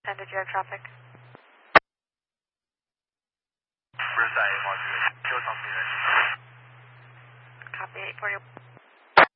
10, did you have traffic? Riverside, Mark, show something. Copy 841.